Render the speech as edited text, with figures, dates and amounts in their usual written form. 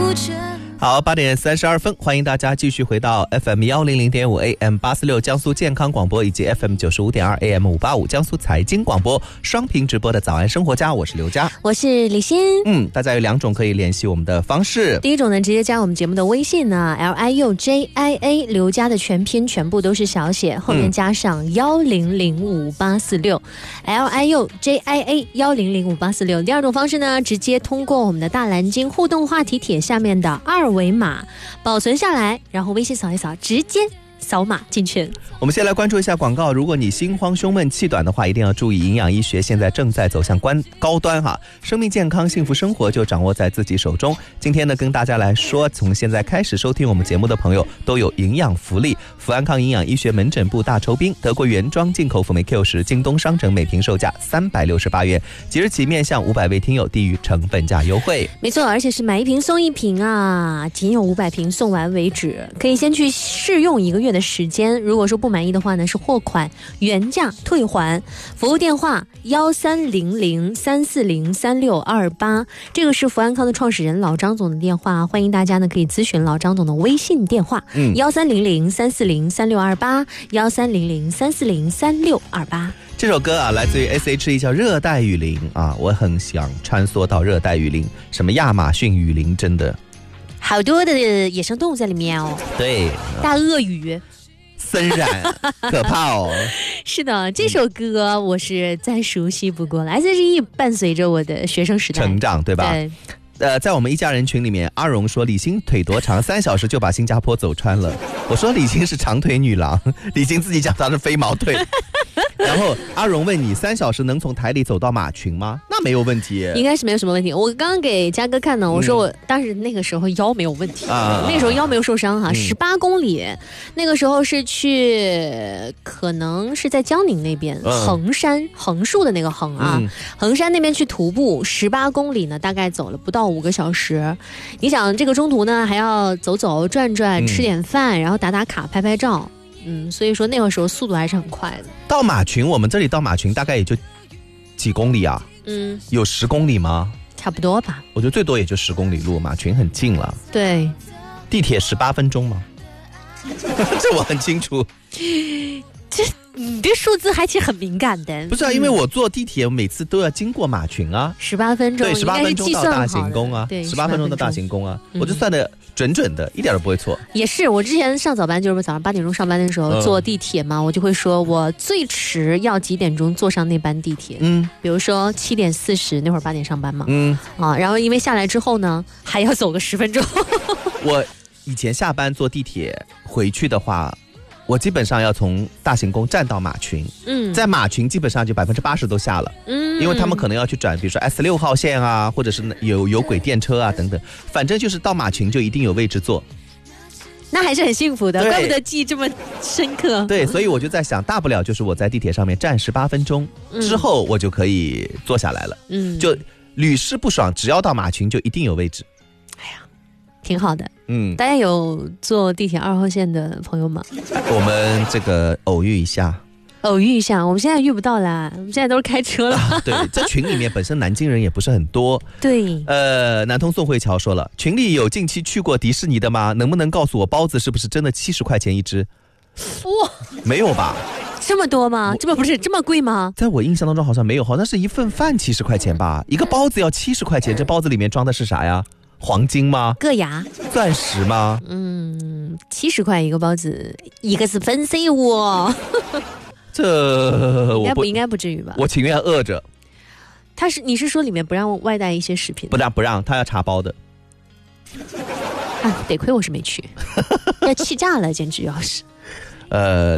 好，8点32分，欢迎大家继续回到 FM 100.5 AM 846江苏健康广播以及 FM 95.2 AM 585江苏财经广播双屏直播的早安生活家，我是刘佳， 我是李欣。 大家有2种可以联系我们的方式。 第一种呢，直接加我们节目的微信呢 LIUJIA 刘佳的全拼全部都是小写，后面加上10058846 LIUJIA 10058846。第二种方式呢，直接通过我们的大蓝鲸互动话题帖下面的2维码保存下来，然后微信扫一扫，直接扫码进群。 我们先来关注一下广告。如果你心慌胸闷气短的话，一定要注意，营养医学现在正在走向高端哈，生命健康幸福生活就掌握在自己手中。今天呢，跟大家来说，从现在开始收听我们节目的朋友都有营养福利。福安康营养医学门诊部大酬宾，德国原装进口辅酶 Q10，京东商城每瓶售价368元，即日起面向500位听友低于成本价优惠。 没错，而且是买1瓶送1瓶啊，仅有500瓶送完为止，可以先去试用1个月的时间，如果说不满意的话呢，是货款原价退还。服务电话1300-340-3628，这个是福安康的创始人老张总的电话，欢迎大家呢可以咨询老张总的微信电话1300-340-3628 1300-340-3628。 这首歌啊，来自于 S.H.E 叫热带雨林啊，我很想穿梭到热带雨林，什么亚马逊雨林，真的好多的野生动物在里面哦。 对， 大鳄鱼森然可怕哦。 是的，这首歌我是再熟悉不过了， S.H.E 伴随着我的学生时代成长，对吧？ 对。 在我们一家人群里面，阿荣说李欣腿多长，3小时就把新加坡走穿了。我说李欣是长腿女郎，李欣自己讲她是飞毛腿。然后阿荣问你3小时能从台里走到马群吗？那没有问题， 应该是没有什么问题。我刚刚给嘉哥看呢，我说我当时那个时候腰没有问题，那个时候腰没有受伤哈，18公里，那个时候是去可能是在江宁那边，衡山横竖的那个衡啊，衡山那边去徒步18公里呢，大概走了不到5个小时。你想这个中途呢还要走走转转，吃点饭，然后打打卡拍拍照。所以说那个时候速度还是很快的。 到马群，我们这里到马群大概也就几公里啊？有10公里吗？ 差不多吧。 我觉得最多也就10公里路，马群很近了。 对。 地铁18分钟吗？这我很清楚。 你对数字还其实很敏感的。 不是啊，因为我坐地铁每次都要经过马群啊。 18分钟， 对，18分钟到大行宫啊。 对 ，18分钟到大行宫啊，我就算的准的，一点都不会错。 也是，我之前上早班，就是早上8点钟上班的时候坐地铁嘛，我就会说我最迟要几点钟坐上那班地铁。比如说7点40，那会儿8点上班嘛。然后因为下来之后呢，还要走个10分钟。 我以前下班坐地铁回去的话，我基本上要从大行宫站到马群，在马群基本上就80%都下了，因为他们可能要去转，比如说 S6号线啊，或者是有轨电车啊等等，反正就是到马群就一定有位置坐。 那还是很幸福的，怪不得记忆这么深刻。 对，所以我就在想，大不了就是我在地铁上面站18分钟，之后我就可以坐下来了，就屡试不爽，只要到马群就一定有位置。 哎呀，挺好的。大家有坐地铁2号线的朋友吗？ 我们这个偶遇一下， 我们现在遇不到啦，我们现在都是开车了。 对，在群里面本身南京人也不是很多。 对， 南通宋慧乔说了，群里有近期去过迪士尼的吗？能不能告诉我包子是不是真的70块钱一只？ 哇， 没有吧？ 这么多吗？不是这么贵吗？ 在我印象当中好像没有，好像是一份饭70块钱吧，一个包子要70块钱，这包子里面装的是啥呀？黄金吗？ 硌牙？ 钻石吗 ？70块一个包子，一个是分 C 哦。 这应该不至于吧？ 我情愿饿着。 你是说里面不让外带一些食品？ 不让，他要查包的。 得亏我是没去，要气炸了，简直要是。